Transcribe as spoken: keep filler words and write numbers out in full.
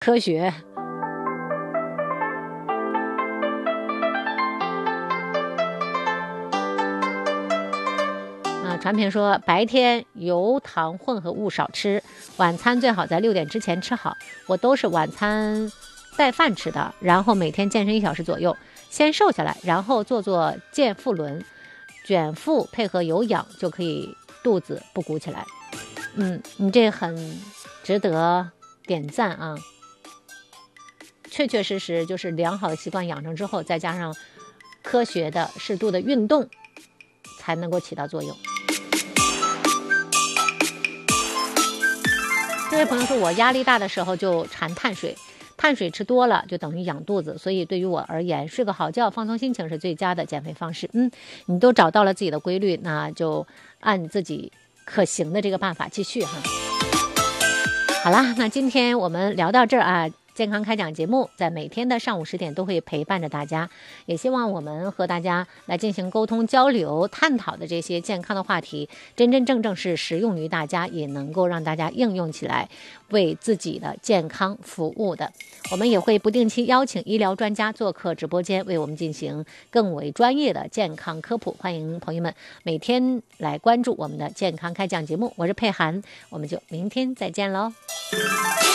科学。传评说，白天油糖混合物少吃，晚餐最好在六点之前吃好。我都是晚餐带饭吃的，然后每天健身一小时左右，先瘦下来，然后做做健腹轮，卷腹配合有氧就可以肚子不鼓起来。嗯，你这很值得点赞啊！确确实实就是良好的习惯养成之后，再加上科学的适度的运动，才能够起到作用。这位朋友说，我压力大的时候就馋碳水，碳水吃多了就等于养肚子，所以对于我而言，睡个好觉放松心情是最佳的减肥方式。嗯，你都找到了自己的规律，那就按自己可行的这个办法继续哈。好啦，那今天我们聊到这儿啊。健康开讲节目在每天的上午十点都会陪伴着大家，也希望我们和大家来进行沟通交流探讨的这些健康的话题真真正正是实用于大家，也能够让大家应用起来，为自己的健康服务的。我们也会不定期邀请医疗专家做客直播间，为我们进行更为专业的健康科普，欢迎朋友们每天来关注我们的健康开讲节目。我是佩涵，我们就明天再见喽。